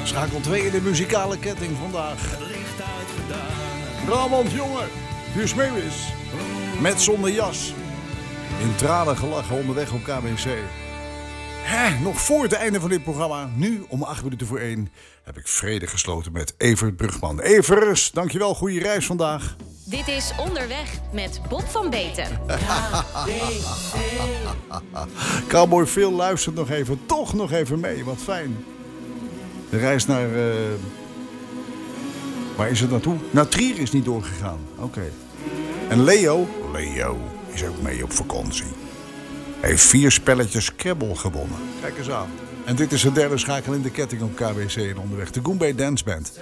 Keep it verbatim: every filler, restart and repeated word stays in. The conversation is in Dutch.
Schakel twee in de muzikale ketting vandaag. Brabant jongen, Guus Meeuwis. Met zonder jas. In tranen gelachen onderweg op K B C. Hè, nog voor het einde van dit programma, nu om acht minuten voor één, heb ik vrede gesloten met Evert Brugman. Evers, dankjewel, goede reis vandaag. Dit is Onderweg met Bob van Beten. Cowboy Phil luistert nog even, toch nog even mee, wat fijn. De reis naar... Uh... Waar is het naartoe? Naar Trier is niet doorgegaan, oké. Okay. En Leo, Leo is ook mee op vakantie. Hij heeft vier spelletjes Scrabble gewonnen. Kijk eens aan. En dit is de derde schakel in de ketting op K B C en Onderweg. De Goombay Dance Band.